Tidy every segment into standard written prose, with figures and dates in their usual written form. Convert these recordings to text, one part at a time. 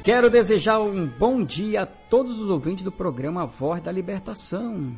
Quero desejar um bom dia a todos os ouvintes do programa Voz da Libertação.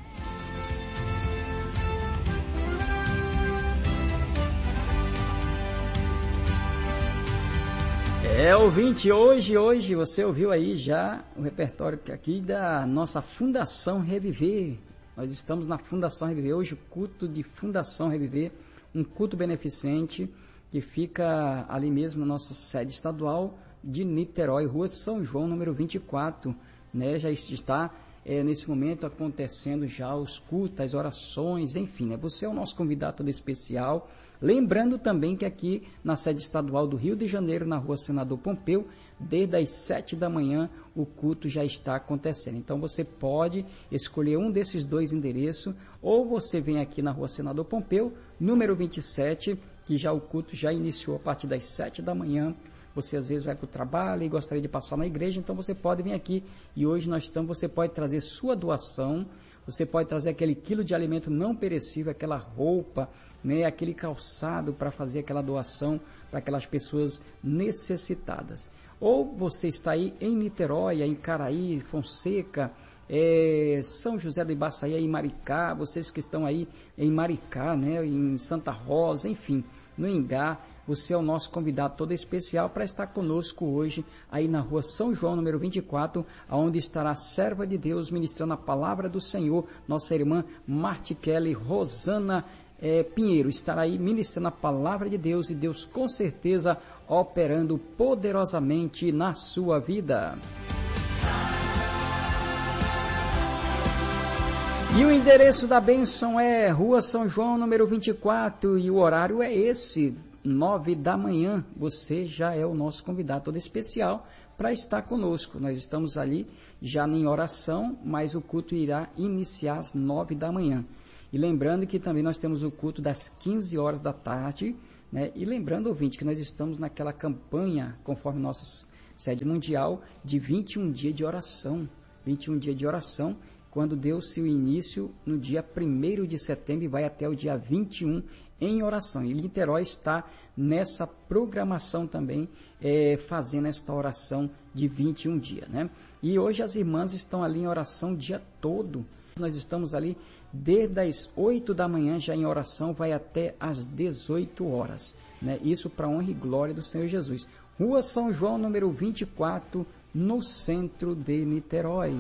Ouvinte, hoje você ouviu aí já o repertório aqui da nossa Fundação Reviver. Nós estamos na Fundação Reviver, hoje o culto de Fundação Reviver, um culto beneficente que fica ali mesmo na nossa sede estadual de Niterói, Rua São João, número 24, né? Já está nesse momento acontecendo já os cultos, as orações, enfim, né? Você é o nosso convidado todo especial. Lembrando também que aqui na sede estadual do Rio de Janeiro, na Rua Senador Pompeu, desde as 7 da manhã o culto já está acontecendo. Então você pode escolher um desses dois endereços, ou você vem aqui na Rua Senador Pompeu, número 27, que já o culto já iniciou a partir das 7 da manhã. Você às vezes vai para o trabalho e gostaria de passar na igreja, então você pode vir aqui. E hoje você pode trazer sua doação, você pode trazer aquele quilo de alimento não perecível, aquela roupa, né, aquele calçado para fazer aquela doação para aquelas pessoas necessitadas. Ou você está aí em Niterói, em Caraí, Fonseca, São José do Ibaçaí, em Maricá, vocês que estão aí em Maricá, né, em Santa Rosa, enfim, no Ingá. Você é o nosso convidado todo especial para estar conosco hoje, aí na Rua São João, número 24, onde estará a serva de Deus ministrando a palavra do Senhor, nossa irmã Martiquele Rosana Pinheiro. Estará aí ministrando a palavra de Deus e Deus com certeza operando poderosamente na sua vida. E o endereço da bênção é Rua São João, número 24, e o horário é esse, 9 da manhã. Você já é o nosso convidado todo especial para estar conosco. Nós estamos ali já em oração, mas o culto irá iniciar às 9 da manhã. E lembrando que também nós temos o culto das 15 horas da tarde, né? E lembrando, ouvinte, que nós estamos naquela campanha, conforme nossa sede mundial, de 21 dias de oração. 21 dias de oração, quando deu-se o início no dia 1º de setembro e vai até o dia 21 em oração. E Niterói está nessa programação também, fazendo esta oração de 21 dias, né? E hoje as irmãs estão ali em oração o dia todo. Nós estamos ali desde as 8 da manhã já em oração, vai até às 18 horas, né? Isso para honra e glória do Senhor Jesus. Rua São João, número 24, no centro de Niterói.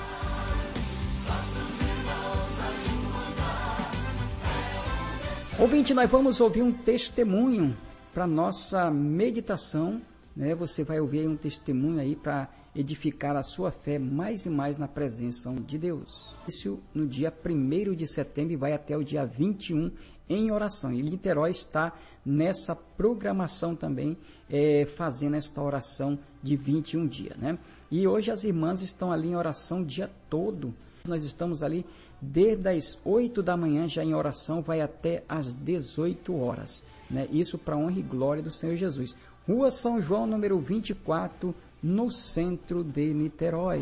Ouvinte, nós vamos ouvir um testemunho para nossa meditação, né? Você vai ouvir aí um testemunho aí para edificar a sua fé mais e mais na presença de Deus. Isso no dia 1º de setembro e vai até o dia 21 em oração. E Niterói está nessa programação também, fazendo esta oração de 21 dias, né? E hoje as irmãs estão ali em oração o dia todo. Nós estamos ali desde as 8 da manhã já em oração, vai até às 18 horas, né? Isso para honra e glória do Senhor Jesus. Rua São João, número 24, no centro de Niterói.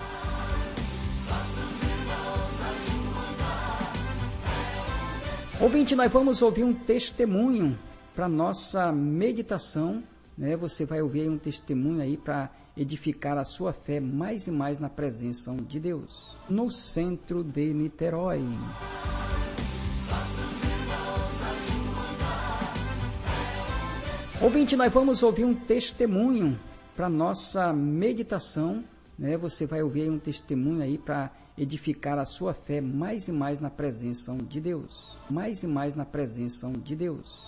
Ouvinte, nós vamos ouvir um testemunho para nossa meditação, né? Você vai ouvir um testemunho aí para edificar a sua fé mais e mais na presença de Deus, no centro de Niterói. Ouvinte, nós vamos ouvir um testemunho para nossa meditação, né? Você vai ouvir um testemunho aí para edificar a sua fé mais e mais na presença de Deus, mais e mais na presença de Deus.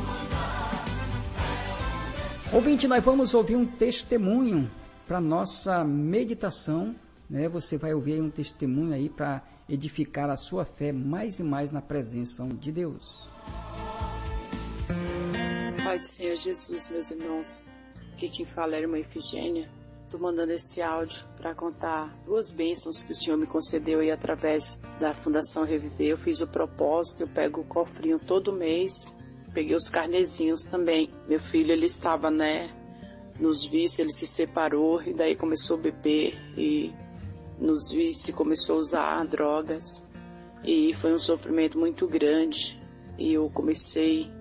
Ouvinte, nós vamos ouvir um testemunho para nossa meditação, né? Você vai ouvir um testemunho aí para edificar a sua fé mais e mais na presença de Deus. Pai do Senhor Jesus, meus irmãos, aqui quem fala é a irmã Efigênia. Estou mandando esse áudio para contar 2 bênçãos que o Senhor me concedeu aí através da Fundação Reviver. Eu fiz o propósito, eu pego o cofrinho todo mês. Peguei os carnezinhos também. Meu filho, ele estava, nos vícios, ele se separou e daí começou a beber e nos vícios começou a usar drogas. E foi um sofrimento muito grande. E eu comecei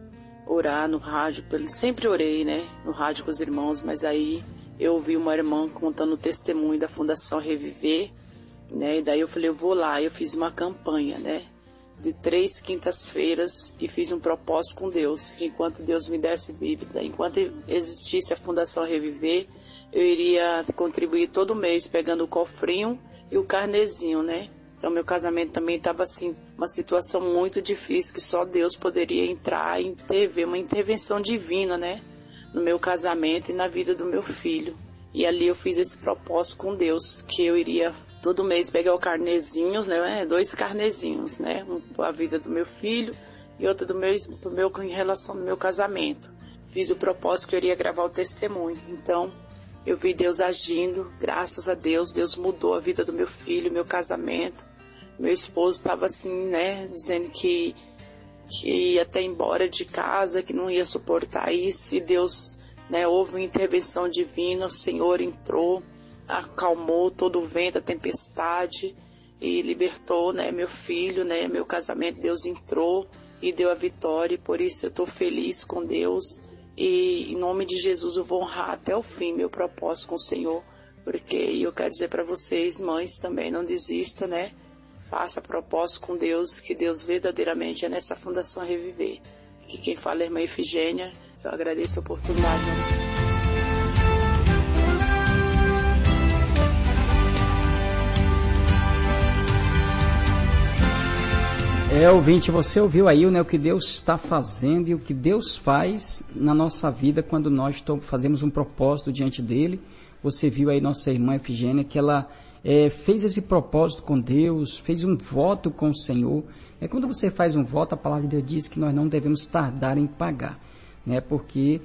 orar no rádio, sempre orei, né, no rádio com os irmãos, mas aí eu ouvi uma irmã contando o testemunho da Fundação Reviver, né, e daí eu falei, eu vou lá, eu fiz uma campanha, né, de 3 quintas-feiras e fiz um propósito com Deus, que enquanto Deus me desse vida, enquanto existisse a Fundação Reviver, eu iria contribuir todo mês pegando o cofrinho e o carnezinho, né. Então, meu casamento também estava assim, uma situação muito difícil, que só Deus poderia entrar e intervir, uma intervenção divina, né, no meu casamento e na vida do meu filho. E ali eu fiz esse propósito com Deus, que eu iria todo mês pegar o carnezinhos, né, 2 carnezinhos, né, um para a vida do meu filho e outro em relação ao meu casamento. Fiz o propósito que eu iria gravar o testemunho. Então, eu vi Deus agindo, graças a Deus, Deus mudou a vida do meu filho, meu casamento. Meu esposo estava assim, né, dizendo que ia até embora de casa, que não ia suportar isso, e Deus, né, houve uma intervenção divina, o Senhor entrou, acalmou todo o vento, a tempestade, e libertou, né, meu filho, né, meu casamento. Deus entrou e deu a vitória, e por isso eu estou feliz com Deus, e em nome de Jesus eu vou honrar até o fim meu propósito com o Senhor, porque eu quero dizer para vocês, mães, também não desista, né, faça propósito com Deus, que Deus verdadeiramente é nessa Fundação Reviver. Aqui quem fala é a irmã Efigênia, eu agradeço a oportunidade. Ouvinte, você ouviu aí, né, o que Deus está fazendo e o que Deus faz na nossa vida quando nós fazemos um propósito diante dele. Você viu aí nossa irmã Efigênia, que ela fez esse propósito com Deus, fez um voto com o Senhor. Quando você faz um voto, a palavra de Deus diz que nós não devemos tardar em pagar, né? Porque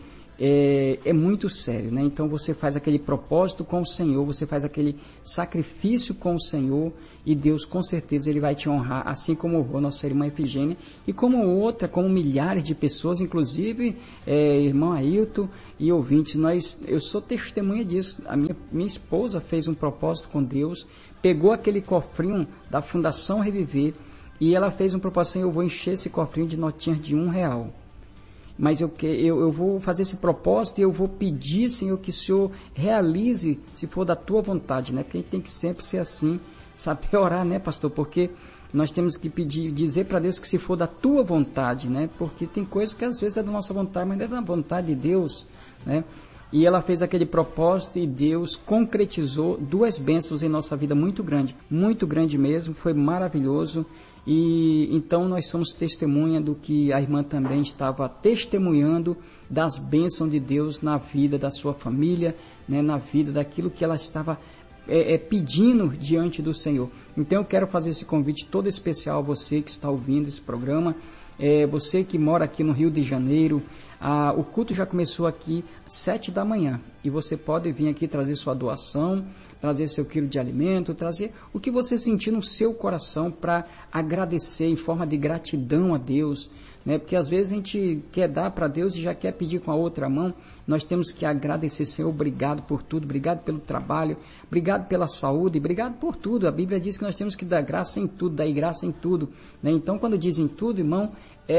é muito sério, né? Então você faz aquele propósito com o Senhor, você faz aquele sacrifício com o Senhor, e Deus com certeza ele vai te honrar, assim como honrou nossa irmã Efigênia, e como milhares de pessoas, inclusive irmão Ailton e ouvintes. Eu sou testemunha disso. A minha esposa fez um propósito com Deus, pegou aquele cofrinho da Fundação Reviver, e ela fez um propósito assim: eu vou encher esse cofrinho de notinhas de R$1, mas eu vou fazer esse propósito, e eu vou pedir, Senhor, que o Senhor realize, se for da tua vontade, né? Porque a gente tem que sempre ser assim, saber orar, né, pastor? Porque nós temos que dizer para Deus que se for da tua vontade, né? Porque tem coisas que às vezes é da nossa vontade, mas não é da vontade de Deus, né? E ela fez aquele propósito, e Deus concretizou 2 bênçãos em nossa vida muito grande mesmo, foi maravilhoso. E então nós somos testemunha do que a irmã também estava testemunhando, das bênçãos de Deus na vida da sua família, né, na vida daquilo que ela estava pedindo diante do Senhor. Então eu quero fazer esse convite todo especial a você que está ouvindo esse programa, você que mora aqui no Rio de Janeiro. O culto já começou aqui às 7 da manhã, e você pode vir aqui trazer sua doação, trazer seu quilo de alimento, trazer o que você sentir no seu coração para agradecer em forma de gratidão a Deus, né? Porque às vezes a gente quer dar para Deus e já quer pedir com a outra mão. Nós temos que agradecer, Senhor, obrigado por tudo, obrigado pelo trabalho, obrigado pela saúde, obrigado por tudo. A Bíblia diz que nós temos que dar graça em tudo, dar graça em tudo, né? Então quando diz em tudo, irmão,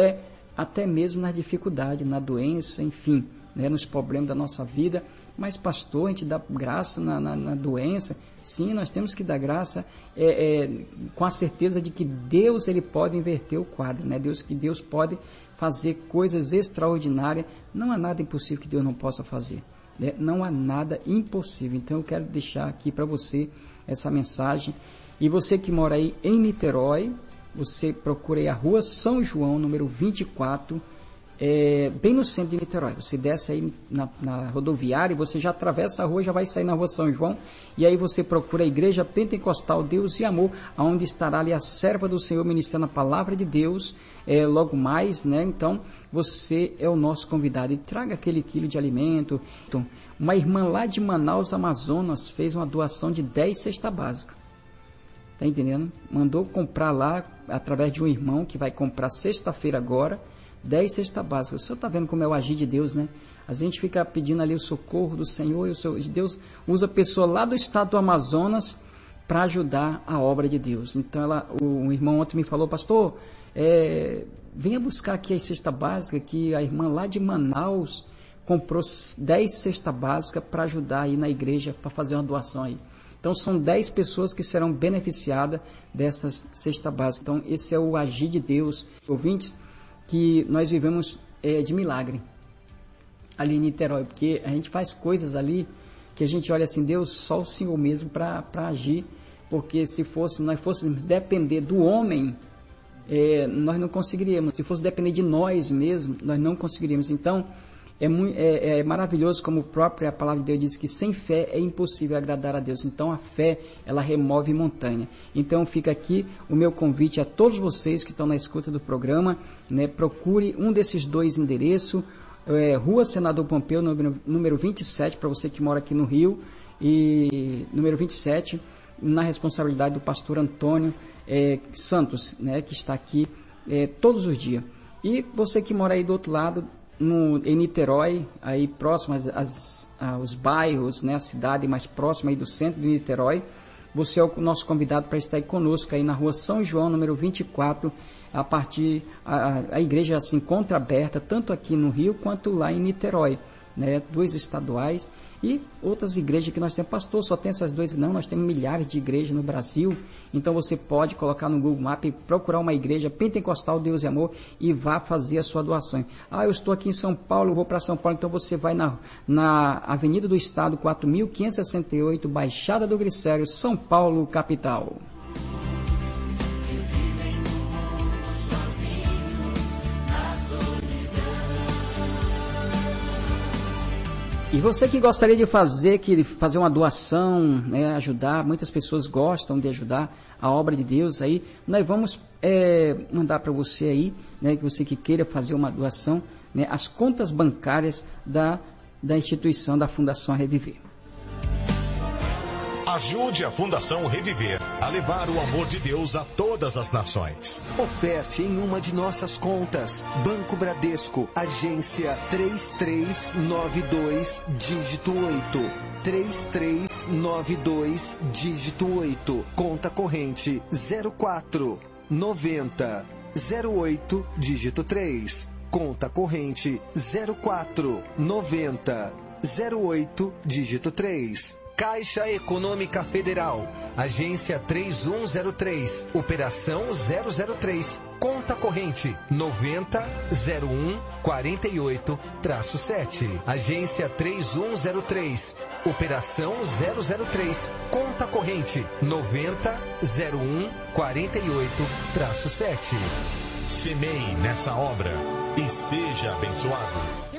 até mesmo na dificuldade, na doença, enfim, né, nos problemas da nossa vida. Mas pastor, a gente dá graça na doença? Sim, nós temos que dar graça com a certeza de que Deus ele pode inverter o quadro, né? Deus pode fazer coisas extraordinárias. Não há nada impossível que Deus não possa fazer, né? Não há nada impossível. Então eu quero deixar aqui para você essa mensagem. E você que mora aí em Niterói, você procura aí a Rua São João, número 24, bem no centro de Niterói. Você desce aí na rodoviária, e você já atravessa a rua, já vai sair na Rua São João, e aí você procura a Igreja Pentecostal Deus e Amor, onde estará ali a serva do Senhor ministrando a palavra de Deus, logo mais, né? Então você é o nosso convidado, e traga aquele quilo de alimento. Então, uma irmã lá de Manaus, Amazonas, fez uma doação de 10 cestas básicas. Tá entendendo? Mandou comprar lá, através de um irmão que vai comprar sexta-feira agora, 10 cestas básicas. O senhor está vendo como é o agir de Deus, né? A gente fica pedindo ali o socorro do Senhor, e Deus usa pessoa lá do estado do Amazonas para ajudar a obra de Deus. Então um irmão ontem me falou: pastor, venha buscar aqui a cesta básica, que a irmã lá de Manaus comprou 10 cestas básicas para ajudar aí na igreja, para fazer uma doação aí. Então são 10 pessoas que serão beneficiadas dessas cestas básicas. Então esse é o agir de Deus. Ouvintes, que nós vivemos de milagre ali em Niterói, porque a gente faz coisas ali que a gente olha assim, Deus, só o Senhor mesmo para agir, porque se nós fôssemos depender do homem, nós não conseguiríamos. Se fosse depender de nós mesmos, nós não conseguiríamos. Então é maravilhoso, como a palavra de Deus diz, que sem fé é impossível agradar a Deus. Então a fé, ela remove montanha. Então fica aqui o meu convite a todos vocês que estão na escuta do programa, né? Procure um desses 2 endereços, Rua Senador Pompeu, número 27, para você que mora aqui no Rio, e número 27, na responsabilidade do pastor Antônio Santos, né? Que está aqui todos os dias. E você que mora aí do outro lado, em Niterói, aí próximo aos bairros, né, a cidade mais próxima aí do centro de Niterói, você é o nosso convidado para estar aí conosco aí na Rua São João, número 24, a igreja se encontra aberta, tanto aqui no Rio quanto lá em Niterói, né, 2 estaduais e outras igrejas que nós temos. Pastor, só tem essas 2? Não, nós temos milhares de igrejas no Brasil. Então você pode colocar no Google Maps e procurar uma igreja pentecostal Deus e Amor e vá fazer a sua doação. Eu estou aqui em São Paulo, vou para São Paulo. Então você vai na Avenida do Estado 4.568, Baixada do Glicério, São Paulo, capital. E você que gostaria de fazer uma doação, né, ajudar, muitas pessoas gostam de ajudar a obra de Deus aí, nós vamos mandar para você aí, né, que você que queira fazer uma doação, né, as contas bancárias da instituição da Fundação Reviver. Ajude a Fundação Reviver a levar o amor de Deus a todas as nações. Oferte em uma de nossas contas. Banco Bradesco, agência 3392, dígito 8. 3392, dígito 8. Conta corrente 0490 08, dígito 3. Conta corrente 0490 08, dígito 3. Caixa Econômica Federal, agência 3103, operação 003, conta corrente 900148-7, agência 3103, operação 003, conta corrente 900148-7. Semeie nessa obra e seja abençoado.